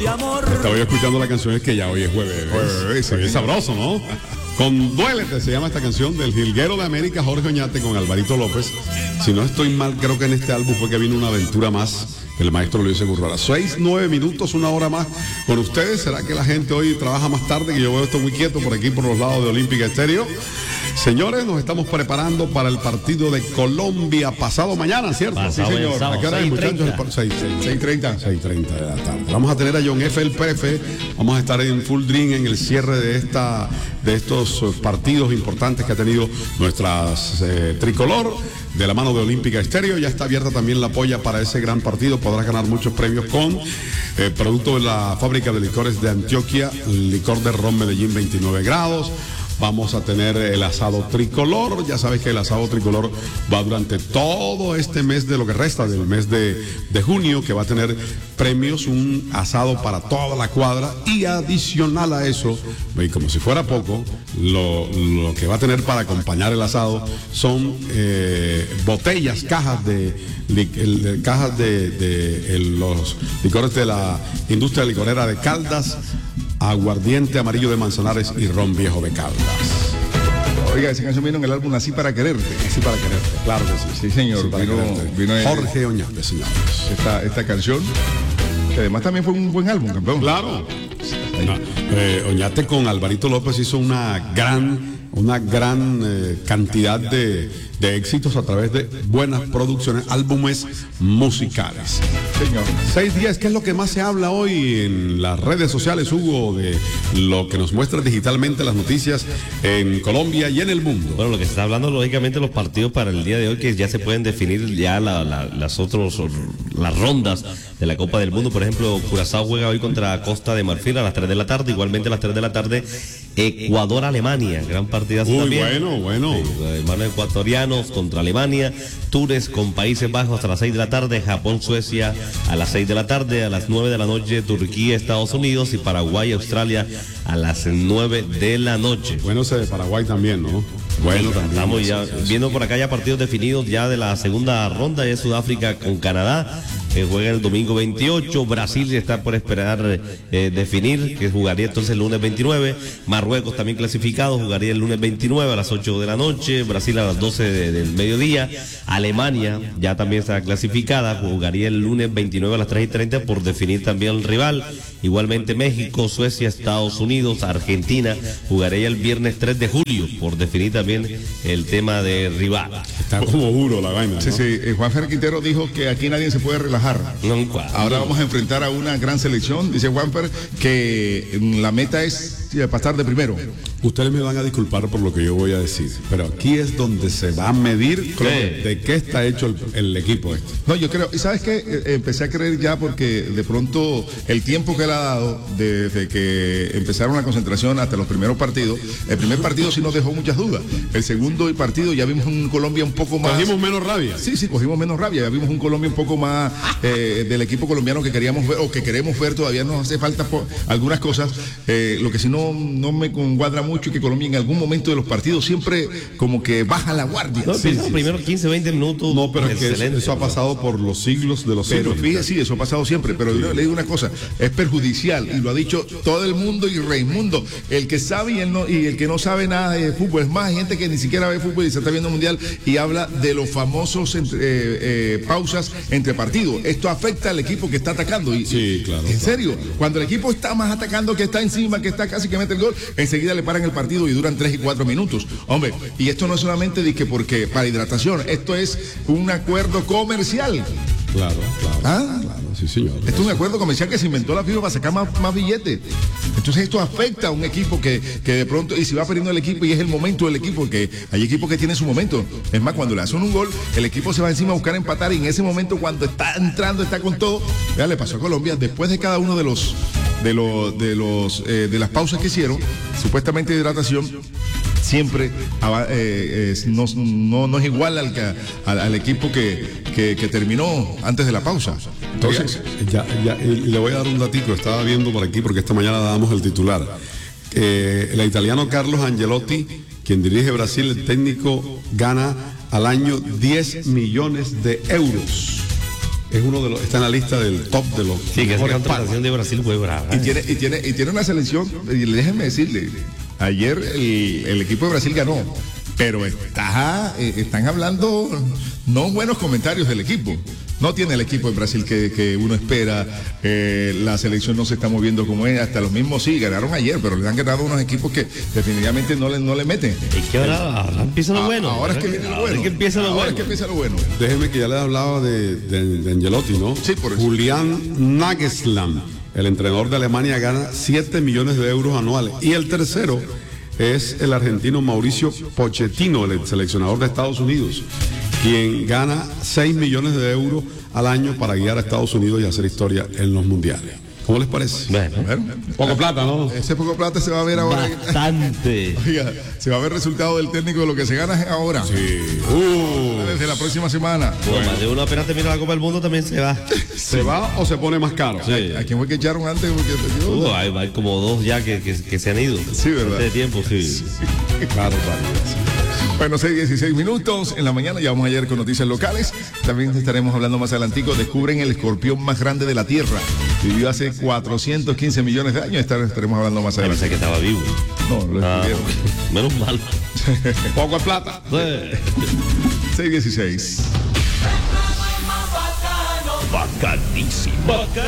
de amor. Estaba yo escuchando la canción, es que ya hoy es jueves. Es sabroso, ¿no? Con Duélete se llama esta canción del jilguero de América, Jorge Oñate, con Alvarito López. Si no estoy mal, creo que en este álbum fue que vino Una Aventura Más, el maestro Luis Gurrola. 6-9 minutos, una hora más con ustedes. ¿Será que la gente hoy trabaja más tarde? Que yo veo esto muy quieto por aquí, por los lados de Olímpica Estéreo. Señores, nos estamos preparando para el partido de Colombia pasado mañana, ¿cierto? Pasado sí, señor. ¿A qué hora es, muchachos? 6:30. 6:30 de la tarde. Vamos a tener a John F. el Prefe. Vamos a estar en Full Dream en el cierre de estos partidos importantes que ha tenido nuestras tricolor. De la mano de Olímpica Estéreo, ya está abierta también la polla para ese gran partido. Podrás ganar muchos premios con producto de la fábrica de licores de Antioquia, licor de ron Medellín 29 grados. Vamos a tener el asado tricolor. Ya sabes que el asado tricolor va durante todo este mes de lo que resta del mes de junio, que va a tener premios, un asado para toda la cuadra, y adicional a eso, y como si fuera poco, lo que va a tener para acompañar el asado son botellas, cajas de los licores de la industria licorera de Caldas, aguardiente amarillo de Manzanares y ron viejo de Caldas. Oiga, esa canción vino en el álbum Así para quererte. Así para quererte, claro que sí. Sí, señor. Vino Jorge Oñate, señores. Esta canción, que además también fue un buen álbum, campeón. Claro. Oñate con Alvarito López hizo una gran cantidad de éxitos a través de buenas producciones, álbumes musicales. Señor. 6:10, ¿qué es lo que más se habla hoy en las redes sociales, Hugo, de lo que nos muestra digitalmente las noticias en Colombia y en el mundo? Bueno, lo que se está hablando, lógicamente, los partidos para el día de hoy, que ya se pueden definir ya las rondas de la Copa del Mundo. Por ejemplo, Curazao juega hoy contra Costa de Marfil a las 3 de la tarde, igualmente a las 3 de la tarde Ecuador-Alemania, gran partidazo también. Bueno. Hermanos ecuatorianos contra Alemania, Túnez con Países Bajos a las 6 de la tarde, Japón-Suecia a las 6 de la tarde, a las 9 de la noche Turquía-Estados Unidos y Paraguay-Australia a las 9 de la noche. Bueno, ese de Paraguay también, ¿no? Bueno, también. Estamos ya viendo por acá ya partidos definidos ya de la segunda ronda de Sudáfrica con Canadá. Juega el domingo 28, Brasil está por esperar definir, que jugaría entonces el lunes 29, Marruecos también clasificado, jugaría el lunes 29 a las 8 de la noche, Brasil a las 12 del mediodía, Alemania ya también está clasificada, jugaría el lunes 29 a las 3:30 por definir también el rival, igualmente México, Suecia, Estados Unidos, Argentina, jugaría el viernes 3 de julio por definir también el tema de rival. Está como duro la vaina, ¿no? Sí, Juan Fer Quintero dijo que aquí nadie se puede relajar. Ahora vamos a enfrentar a una gran selección, dice Juanfer, que la meta es pasar de primero. Ustedes me van a disculpar por lo que yo voy a decir, pero aquí es donde se va a medir de qué está hecho el equipo este. No, yo creo, y sabes qué, empecé a creer ya porque de pronto el tiempo que él ha dado desde que empezaron la concentración hasta los primeros partidos, el primer partido sí nos dejó muchas dudas, el segundo partido ya vimos un Colombia un poco más... Cogimos menos rabia. Sí, cogimos menos rabia, ya vimos un Colombia un poco más del equipo colombiano que queríamos ver o que queremos ver, todavía nos hace falta algunas cosas, lo que sí no me cuadra mucho es que Colombia en algún momento de los partidos siempre como que baja la guardia. No, primero 15, 20 minutos. No, pero es que eso ha pasado por los siglos de los siglos. Pero fíjese, sí, eso ha pasado siempre, pero yo le digo una cosa, es perjudicial y lo ha dicho todo el mundo y Raimundo, el que sabe y el que no sabe nada de fútbol. Es más, hay gente que ni siquiera ve fútbol y se está viendo mundial y habla de los famosos pausas entre partidos. Esto afecta al equipo que está atacando. Sí, claro. En serio, cuando el equipo está más atacando, que está encima, que está casi que mete el gol, enseguida le paran el partido y duran 3 y 4 minutos. Hombre, y esto no es solamente porque para hidratación, esto es un acuerdo comercial. Claro. Claro, sí, señor. Esto es un acuerdo comercial que se inventó la FIFA para sacar más billetes. Entonces esto afecta a un equipo que de pronto, y si va perdiendo el equipo y es el momento del equipo, que hay equipos que tienen su momento. Es más, cuando le hacen un gol, el equipo se va encima a buscar empatar y en ese momento cuando está entrando, está con todo, ya le pasó a Colombia, después de cada uno de las pausas que hicieron, supuestamente de hidratación, siempre no es igual al equipo que terminó antes de la pausa. Entonces, ya le voy a dar un datico, estaba viendo por aquí porque esta mañana damos el titular. El italiano Carlos Ancelotti, quien dirige Brasil, el técnico, gana al año 10 millones de euros. es uno de los, está en la lista del top de los Sí, que esa mejores contratación de Brasil fue brava. Y tiene una selección, y déjenme decirle, ayer el equipo de Brasil ganó, pero están hablando no buenos comentarios del equipo. No tiene el equipo de Brasil que uno espera. La selección no se está moviendo como es. Hasta los mismos sí, ganaron ayer, pero le han ganado unos equipos que definitivamente no le meten. Es que ahora empieza lo bueno. Ahora es que viene lo bueno. Es que empieza lo ahora bueno. es que empieza lo bueno. Déjeme que ya les hablaba de Ancelotti, ¿no? Sí, por eso. Julián Nagelsmann, el entrenador de Alemania, gana 7 millones de euros anuales. Y el tercero es el argentino Mauricio Pochettino, el seleccionador de Estados Unidos, quien gana 6 millones de euros al año para guiar a Estados Unidos y hacer historia en los mundiales. ¿Cómo les parece? Bueno, Poco plata, ¿no? Ese poco plata se va a ver ahora. bastante. Oiga, se va a ver el resultado del técnico de lo que se gana ahora. Sí. Desde la próxima semana. Bueno, más de uno apenas termina la Copa del Mundo también se va. ¿Se va o se pone más caro? Sí. ¿A quién fue que echaron antes? Porque Hay como 2 ya que se han ido. Sí, ¿verdad? De tiempo, sí. Claro. Bueno, 6:16 minutos en la mañana, ya vamos ayer con noticias locales. También estaremos hablando más adelantico. Descubren el escorpión más grande de la Tierra. Vivió hace 415 millones de años. Estaremos hablando más Pensé adelante. que estaba vivo. No, lo descubrieron. Menos mal. Poco plata. 6:16. Bacanísimo.